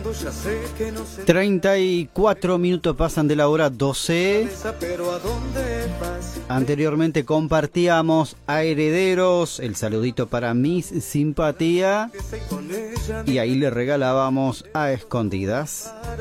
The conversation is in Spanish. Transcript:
34 minutos pasan de la hora 12. Anteriormente compartíamos a Herederos, el saludito para Miss Simpatía, y ahí le regalábamos a Escondidas.